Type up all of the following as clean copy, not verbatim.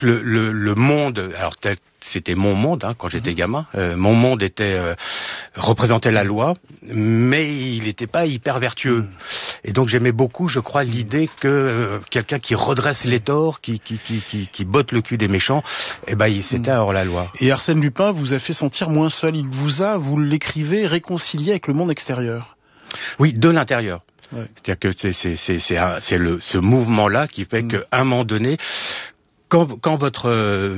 le monde, alors c'était mon monde quand j'étais gamin. Mon monde représentait la loi, mais il n'était pas hyper vertueux. Et donc j'aimais beaucoup, je crois, l'idée que quelqu'un qui redresse les torts, qui botte le cul des méchants, c'était hors la loi. Et Arsène Lupin vous a fait sentir moins seul. Vous l'écrivez, réconcilié avec le monde extérieur. Oui, de l'intérieur. Ouais. C'est-à-dire que c'est ce mouvement-là qui fait qu'à un moment donné, quand votre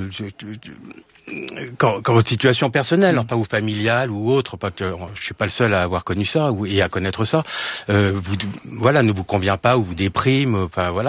situation personnelle, ou familiale ou autre, parce que je suis pas le seul à avoir connu ça et à connaître ça, ne vous convient pas ou vous déprime,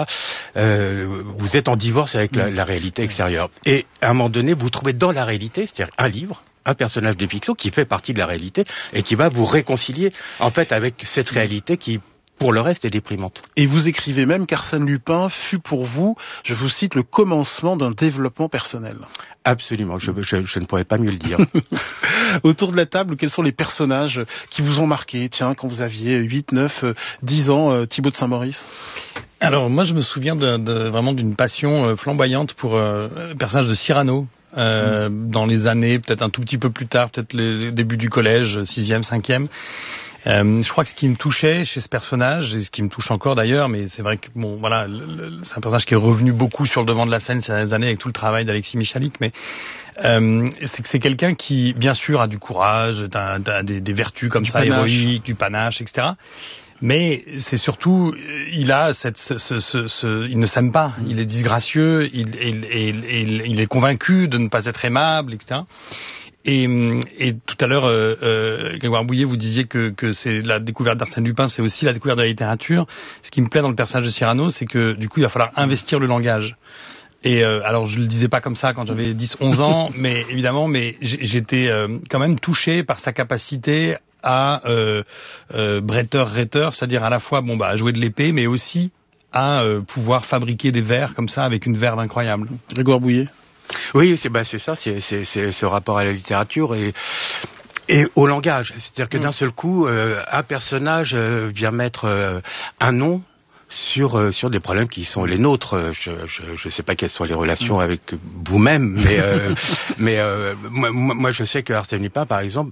vous êtes en divorce avec la réalité extérieure. Et à un moment donné, vous trouvez dans la réalité, c'est-à-dire un livre, un personnage de fiction qui fait partie de la réalité et qui va vous réconcilier en fait avec cette réalité qui, pour le reste, est déprimante. Et vous écrivez même qu'Arsène Lupin fut pour vous, je vous cite, le commencement d'un développement personnel. Absolument, je ne pourrais pas mieux le dire. Autour de la table, quels sont les personnages qui vous ont marqué, quand vous aviez 8, 9, 10 ans, Thibaut de Saint-Maurice? Alors moi je me souviens vraiment d'une passion flamboyante pour le personnage de Cyrano. Dans les années, peut-être un tout petit peu plus tard, peut-être les débuts du collège, 6e, 5e. Je crois que ce qui me touchait chez ce personnage, et ce qui me touche encore d'ailleurs, mais c'est vrai que c'est un personnage qui est revenu beaucoup sur le devant de la scène ces dernières années avec tout le travail d'Alexis Michalik, mais c'est que c'est quelqu'un qui, bien sûr, a du courage, des vertus comme ça, héroïques, du panache, etc. Mais c'est surtout, il a il ne s'aime pas, il est disgracieux, il est convaincu de ne pas être aimable, etc. Et tout à l'heure, Grégoire Bouillet, vous disiez que c'est la découverte d'Arsène Lupin, c'est aussi la découverte de la littérature. Ce qui me plaît dans le personnage de Cyrano, c'est que du coup, il va falloir investir le langage. Et alors, je le disais pas comme ça quand j'avais 10-11 ans, mais évidemment, j'étais quand même touché par sa capacité à bretteur-rhéteur, c'est-à-dire à la fois à jouer de l'épée, mais aussi à pouvoir fabriquer des vers comme ça avec une verve incroyable. Grégoire Bouillet. Oui, c'est ça, c'est ce rapport à la littérature et au langage. C'est-à-dire que d'un seul coup, un personnage vient mettre un nom sur des problèmes qui sont les nôtres. Je sais pas quelles sont les relations avec vous-même, mais moi je sais que Arsène Lupin, par exemple,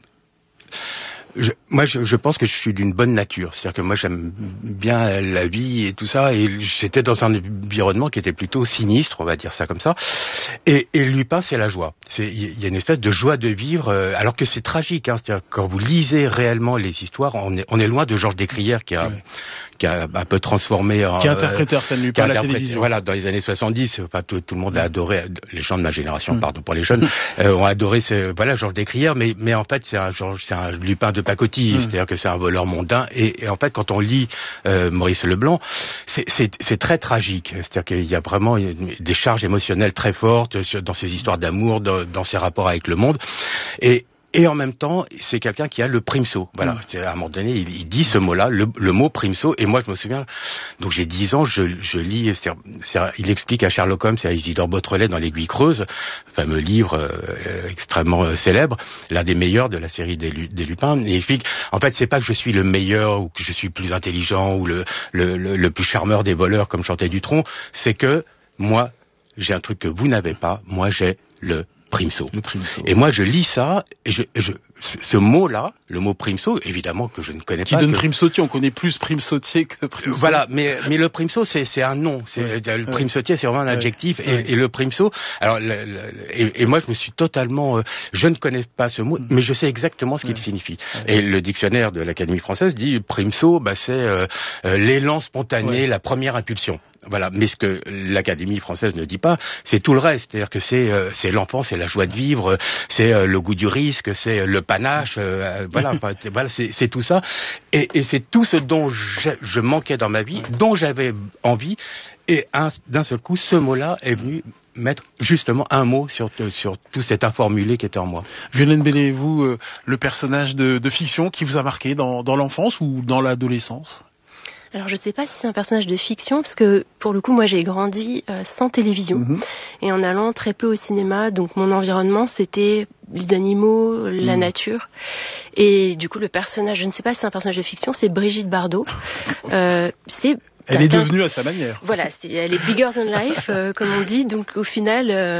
je pense que je suis d'une bonne nature. C'est-à-dire que moi, j'aime bien la vie et tout ça. Et j'étais dans un environnement qui était plutôt sinistre, on va dire ça comme ça. Et Lupin, c'est la joie. Il y a une espèce de joie de vivre, alors que c'est tragique. C'est-à-dire quand vous lisez réellement les histoires, on est loin de Georges Descrières qui a un peu transformé qui a interprété Arsène Lupin à la télévision. Voilà, dans les années 70, tout le monde a adoré, les gens de ma génération, pardon pour les jeunes, ont adoré Georges Descrières, mais en fait c'est un Lupin de pacotille, c'est-à-dire que c'est un voleur mondain et en fait quand on lit Maurice Leblanc, c'est très tragique, c'est-à-dire qu'il y a vraiment des charges émotionnelles très fortes dans ces histoires d'amour, dans ses rapports avec le monde et en même temps, c'est quelqu'un qui a le primso. Voilà, à un moment donné, il dit ce mot-là, le mot primso. Et moi, je me souviens, donc j'ai 10 ans, je lis, il explique à Sherlock Holmes et à Isidore Beautrelet dans l'Aiguille creuse, fameux livre extrêmement célèbre, l'un des meilleurs de la série des Lupins. Et il explique, en fait, c'est pas que je suis le meilleur ou que je suis plus intelligent ou le plus charmeur des voleurs comme chantait Dutronc, c'est que moi, j'ai un truc que vous n'avez pas, moi j'ai le primso. Et moi, je lis ça, et ce mot-là, le mot primso, évidemment que je ne connais pas. Qui donne prime sautier, on connaît plus prime sautier que primso. Voilà, mais le primso, c'est un nom. Le prime sautier, c'est vraiment un adjectif. Et le primso, alors, et moi, je me suis totalement, je ne connais pas ce mot, mais je sais exactement ce qu'il signifie. Et le dictionnaire de l'Académie française dit primso, c'est l'élan spontané, la première impulsion. Voilà, mais ce que l'Académie française ne dit pas, c'est tout le reste. C'est-à-dire que c'est l'enfance, c'est la joie de vivre, c'est le goût du risque, c'est le panache, voilà, c'est tout ça. Et c'est tout ce dont je manquais dans ma vie, dont j'avais envie. Et d'un seul coup, ce mot-là est venu mettre justement un mot sur tout cet informulé qui était en moi. Violaine Bellé, vous, le personnage de fiction qui vous a marqué dans l'enfance ou dans l'adolescence ? Alors je sais pas si c'est un personnage de fiction, parce que pour le coup moi j'ai grandi sans télévision et en allant très peu au cinéma, donc mon environnement c'était les animaux, la nature, et du coup le personnage, je ne sais pas si c'est un personnage de fiction, c'est Brigitte Bardot. Elle est devenue à sa manière. Voilà, elle est bigger than life, comme on dit, donc au final